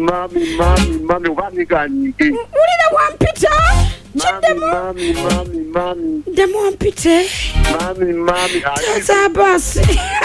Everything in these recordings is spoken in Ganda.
mami ukaniganyike. Ulira wampita. Mami. Demo wampite. Mami. Taza basi.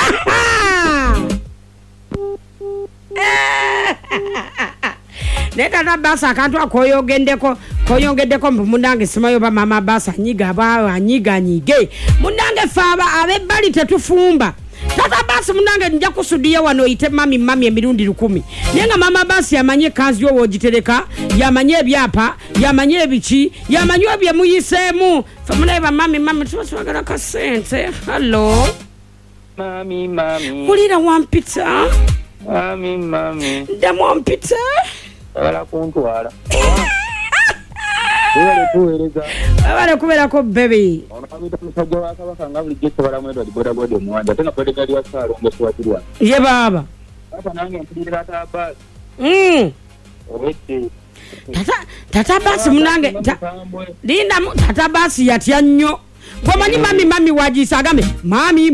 Neta na basa akantu akoyogendeko munange simayo ba mama basa nyiga ba anyiga nyige munange faba abebbali tetufumba tata basi munange nja kusudiya wano ite mami emirundi 10 nenga mama basi yamanye kanzi yo wogitereka yamanye ebyapa yamanye ebichi yamanye ebye muyisemu famuleba mami twagala kasente. Hello mami ulira wampita. mami Demo wampita. wala kuntwala Abale kubera ko baby onabita musajja wa kabaka nga buli gese balamwedwa boda boda muwanja tena boda gali ya salo ngeswa kirwa ye baba hapa nange mpirira ta basi owete tata basi munange linda tata basi yatya nnyo komanyi mami wajisa agambe mami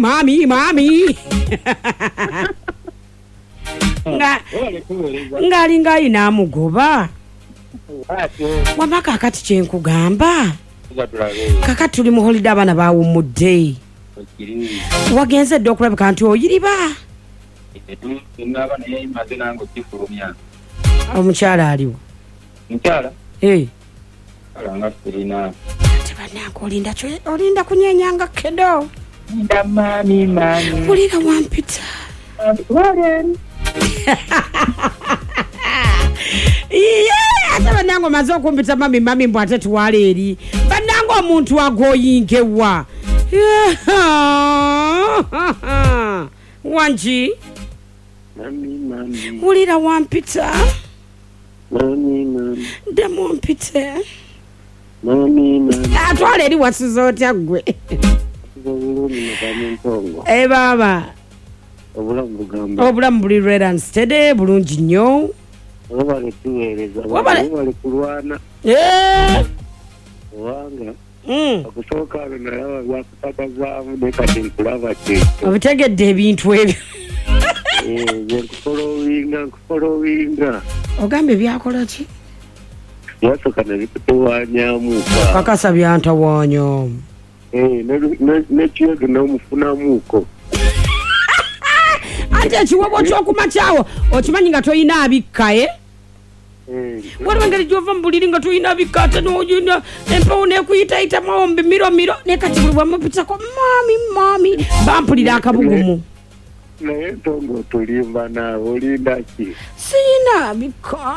nga ina amugoba wamaka akati kyenkugamba kakati tuli mu holiday abana bawumudde wagenze dde okulabika nti oyiriba omukyala aliwo tebanange olinda kunyenyanga kedo ulira wampita. Ate banango maze okumpita mami mbw ate tuwala eri banango omuntu agoyingewa wanji Mami. ulira wampita. Mami. Demo mpite. Mami. Atwala eri wasuza otya gwe. Baba obulamu buli red and steady bulungi nnyo. Wabale tuweereza wabale kulwana wanga akusooka naye byakutagazaamu nekati nkulaba kyekyo obitegedde ebintu ebyo nkufolowinga ogambye byakola ki byasooka nebikutewanyamu kakasa byantawanyamu nekiyego nomufunamuuko ate ekiwobwo kyokumakyawo okimanyi nga toyina abikka waliwo engeri gyova mu buliri nga toyina abikka ate noyina empewo nekuyitayita mawombe miro nekati buli bwamupitako mami bampulira akabugumu naye ntonga otulimba naawe olinda ki siyina abikka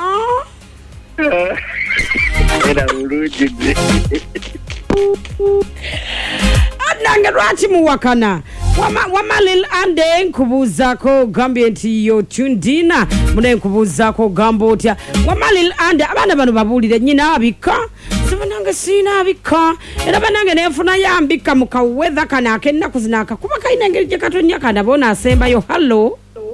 era bulungi nange lwaki muwakana wamalil ande nkubuuzako gambye nti yo tundina mune nkubuuzako gamba otya wamalil ande abaana bano babuulire nyina abikka sibanange siina abikka era banange nenfuna yambikka mu kawedha kana ak'ennaku zino akakuba kalina engeri gye katonya kanabona asembayo. Hallo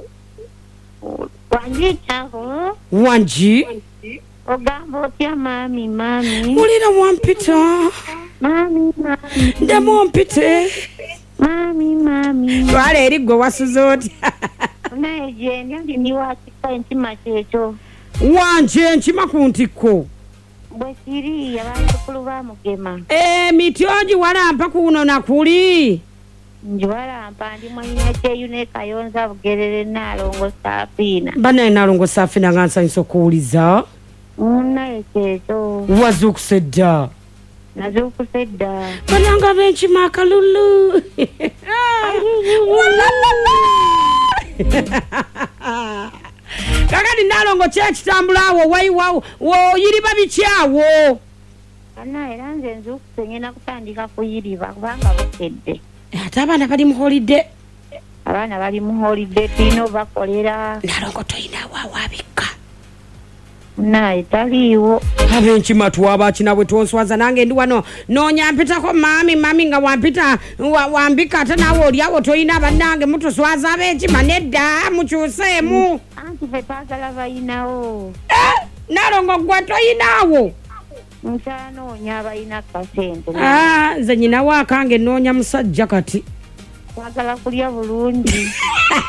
wanji ogamba otya mami mulira wampita ndemu mpite mami twala eri gwe wasuza otya naye gyendi ndi niwakika enkima kyekyo wanje enkima ku ntikko bwe kiri yabantukulu bamugema miti ogiwalampa kuno nakuli njiwalampa ndi mwanyina kyeyu ne Kayonza Bugerere Nalongo Safina banaye Nalongo Safina nga nsanyusa okuwuliza naye kyekyo wazuukuse dda nazuukuse dda bananga b'enkima akalulu kakati Nalongo kyekitambula awo wayiwawo woyiriba bikyawo ana era nze nzuukuse ngenda kutandika kuyiriba kubanga bukedde ate abaana bali mu holide tulina bakolera Nalongo toyina waawabikka naye taliiwo ab'enkima twaba kina bwe tonswaza nange ndi wano noonyampitako mami nga wampita wambika ate naawe oliawo toyina bannange mutuswaza ab'enkima nedda mukyuseemu anti fe twagala bayinawo Nalongo gwe toyinaawo nkyanoonya abalina kasente nze nyinawo akange noonya musajja kati twagala kulya bulungi